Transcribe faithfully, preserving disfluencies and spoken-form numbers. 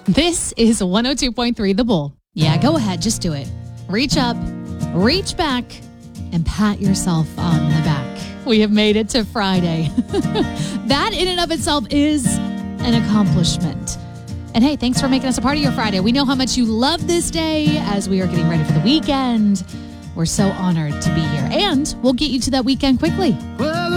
This is one oh two point three The Bull. Yeah, go ahead. Just do it. Reach up, reach back, and pat yourself on the back. We have made it to Friday. That in and of itself is an accomplishment. And hey, thanks for making us a part of your Friday. We know how much you love this day as we are getting ready for the weekend. We're so honored to be here. And we'll get you to that weekend quickly.